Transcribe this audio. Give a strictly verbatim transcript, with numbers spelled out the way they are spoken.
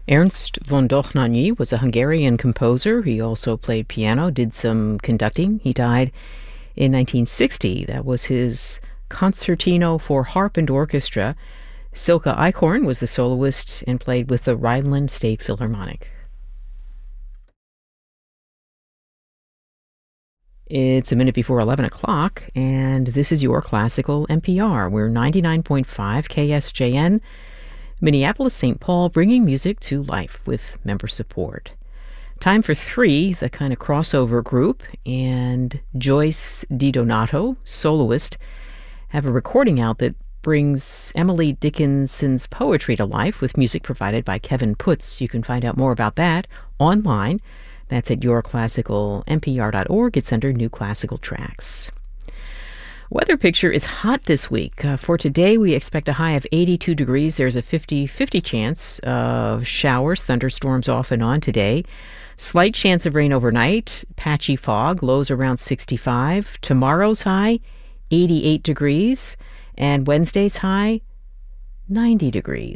Ernst von Dohnanyi was a Hungarian composer. He also played piano, did some conducting. He died in nineteen sixty. That was his Concertino for Harp and Orchestra. Silke Eichhorn was the soloist and played with the Rhineland State Philharmonic. It's a minute before eleven o'clock, and this is your Classical N P R. We're ninety-nine point five K S J N, Minneapolis, Saint Paul, bringing music to life with member support. Time for three, the kind of crossover group, and Joyce DiDonato, soloist, have a recording out that brings Emily Dickinson's poetry to life with music provided by Kevin Putz. You can find out more about that online. That's at your classical N P R dot org. It's under New Classical Tracks. Weather picture is hot this week. Uh, for today, we expect a high of eighty-two degrees. There's a fifty-fifty chance of showers, thunderstorms off and on today. Slight chance of rain overnight. Patchy fog, lows around sixty-five. Tomorrow's high, eighty-eight degrees. And Wednesday's high, ninety degrees.